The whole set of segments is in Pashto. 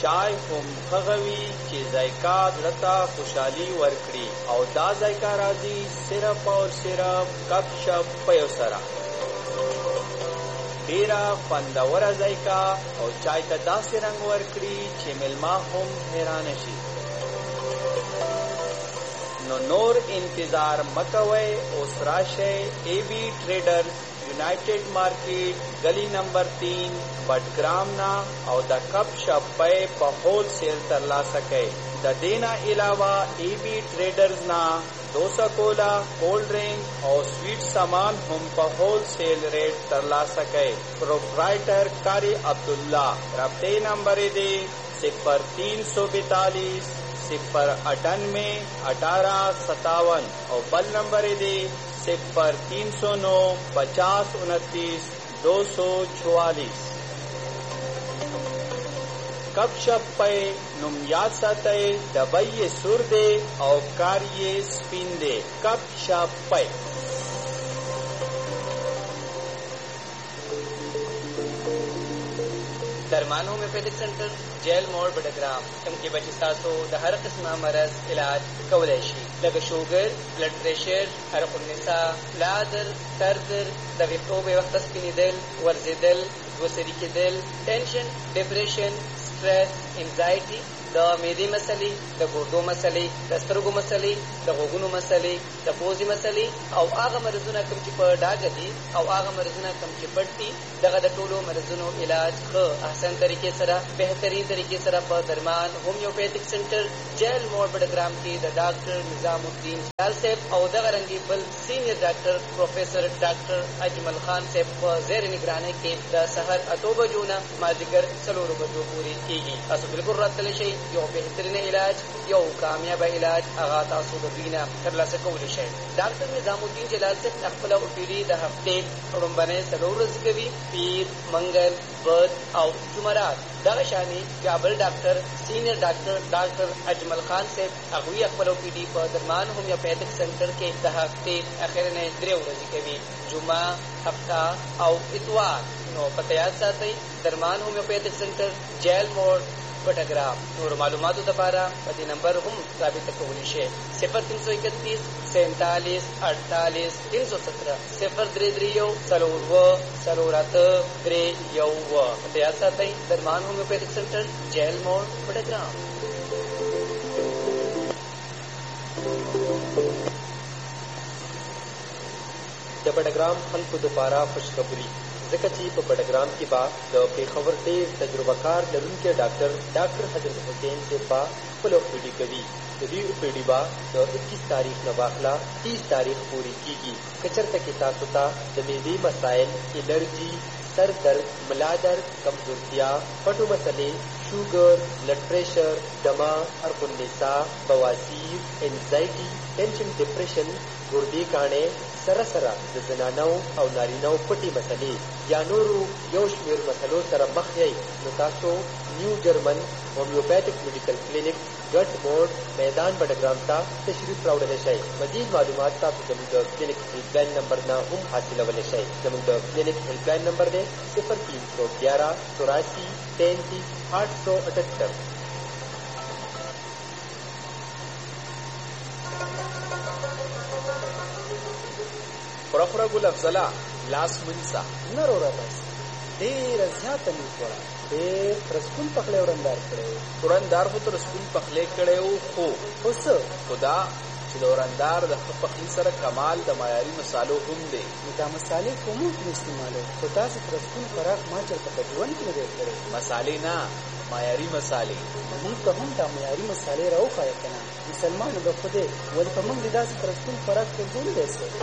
چای هم هغوی چې ذایقه دلته خوشحالي ورکړي او دا ذایقه راځي صرف او صرف کپ شپ پیو سره. ډیره خوندوره ذایقه او چای ته داسې رنګ ورکړي چې مېلمه هم حیران شي. نو نور انتظار مکوئ، اوس راشئ اے بی ټریډرز یونائټډ مارکیټ گلی نمبر 3 بټګرام نا او د کپ شپ په هول سیل ترلاسه کړئ. د دینا علاوه ای بی ټریډرز نا 200 کولا کولډ ډرینک او سویټ سامان هم په هول سیل ریٹ ترلاسه کړئ. پروپرائٹر قاری عبداللہ. رابطے نمبر دی 0342 098 1857 اور بل نمبر دی 0309 50 29 244. کب شپ پے نم یاد ساتئ دبئی سور دے او کاریے سپین دے. کب شپ پے درمان ہومیوپیتھک سینٹر جیل موڑ بٹگرام کم کې بچی تاسو د هر قسمه مرض علاج کولای شي، لکه شوګر، بلډ پریشر، حرق النساء، بلادر، سردر، د ویښتو بې وخته سپینېدل، ورزېدل، دوسري کېدل، ټینشن، ډپریشن، سټرس، انزایټي، د معدې مسلې، د ګردو مسلې، د سترګو مسلې، د غوږونو مسلې، د پوزې مسلې او هغه مرضونه کوم چې په ډاګه دي او هغه مرضونه کوم چې پټ دي، دغه د ټولو مرضونو علاج ښه احسن طریقې سره بهترین طریقې سره په درمان هومیوپیتھک سینټر جیل موړ بډګرام کې د ډاکټر نظام الدین جلال صاحب او دغه رنګي بل سینیئر ډاکټر پروفیسر ډاکټر اجمل خان صاحب په زیر نگرانۍ کې د سحر 8 بجو نه مازدیګر 4 بجو پورې کېږي. تاسو بالکل راتلی شئ. یو بهترین علاج، یو کامیاب علاج هغه تاسو د دوی نه ترلاسه کولی شئ. ډاکټر نظام الدین جلال صاحب خپل اوپیډي د هفتې وړومبنۍ 4 ورځې کوي، پیر، منګل، بد او جمعرات. دغه شانې کابل ډاکټر سینیئر ډاکټر اجمل خان صاحب هغوی خپل اوپیډي په درمان هومیوپیتھک سینټر کې د هفتې اخرنۍ 3 ورځې کوي، جمعه، هفته او اتوار. نو پته یاد ساتئ، درمان هومیوپیتھک سینټر جیل موړ بټګرام. نور معلوماتو لپاره په دې نمبر هم رابطه کولی شئ: 0331 47 48 317 033 4 4 3 پته یاد ساتئ، درمان هومیوپیتھک سینټر جیل موړ بټګرام. د بډګرام خلکو دپاره خوشخبري، ځکه چې په بډګرام کې به د پېښور ډېر تجربه کار لرونکی ډاکټر حضرت حسین صاحب به خپل اوپیډي کوي. د دوی اوپیډي به د 21 تاریخ نه واخله 30 تاریخ پورې کېږي. که چېرته کې تاسو ته د معدې مسایل، الرجي، سر درد، ملا درد، کمزورتیا، پټو مسلې، شوګر، بلډ پریشر، دمه، حرق النساء، بواسیر، انزایټي، ټینشن، ډپریشن، ګردې کاڼې، سره سره د زنانو او نارینهو پټې مسلې یا نورو یو شمېر مسلو سره مخ یې، نو تاسو نیو جرمن هومیوپیتھک میډیکل کلینک ګټ موړ میدان بډګرام ته تشریف راوړلی شئ. مزید معلومات تاسو زموږ د کلینک هیلپلاین نمبر نه هم حاصلولی شئ. زموږ د کلینک هیلپلاین نمبر دی 0311 84 33 878. پرخوره ګل افضله لاس منسا نرو رابس ډېره زیاته مې وخوړه، ډېر رسکون پخلی ورندار کړی و. ورندار خو ته رسکون پخلی کړی و، خو څه خدا چې د ورندار د ښه پخلي سره کمال د معیاري مسالو هم دی. نو دا مسالې خو موږ نه استعمالوو، خو داسې رسکون خوراک ما چېرته په ژوند کې نه دی کړی. مسالې نه، معیاري مسالې. موږ ته هم دا معیاري مسالې راوښایه که نه. مسلمانو د خدای ولې په موږ د داسې رسکون خوراک پرېږدو نه دی څه.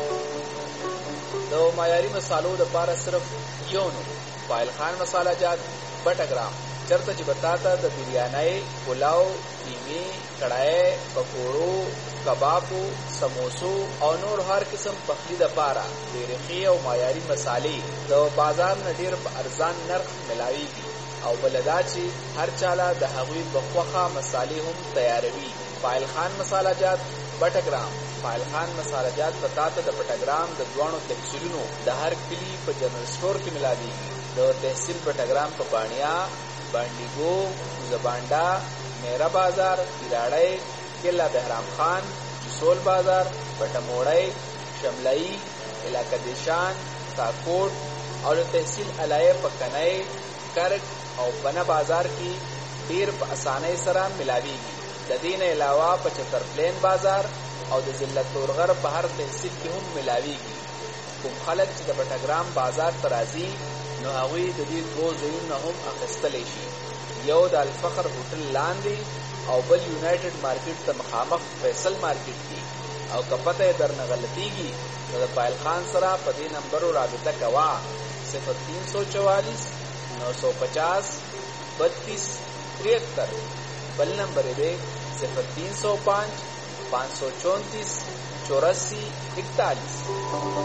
د معیاري مسالو دپاره صرف یو نوم: فایل خان مساله جات بټګرام. چرته چې بتا ته د بریانۍ، پلاو، قیمې، کړای، پکوړو، کبابو، سموسو او نور هر قسم پخلي دپاره ډېرې ښې او معیاري مسالې د بازار نه ډېر په ارزان نرخ ملاویږي، او بله دا چې هر چاله د هغوی په خوښه مسالې هم تیاروي. فایل خان مساله جات بټګرام. فایل خان مساله جات پتا ته د بټګرام د دوانو تفصیلونو د هر کلی په جنرل سٹور کې ملاویږي. د تحصیل بټګرام په بانیا बांडीगो, जबांडा, मेरा बाजार, किराड़े, किला बहराम खान, जसोल बाजार, बटमोड़े, शमलाई, इलाका दिशान, ताकोट और तहसील अलाए पकनए, कर्क और बना बाजार की ډیر په اسانۍ سره ملاویږي. د دې نه علاوه 75 پلین بازار او د ضلع تورغر په هر تحصیل کې هم ملاویږي. کوم خلک چې د بټګرام بازار ته راځي نو هغوی د دې دوه ځایونو هم اخیستلی شي. یو د الفخر هوټل لاندې او بل یونایټډ مارکیټ ته مخامخ فیصل مارکیټ کې. او که پته یې درنه غلطیږي نو د فایل خان سره په دې نمبرو رابطه کوه 0344 950 32 73. बल नंबर है 0305 534 84 41.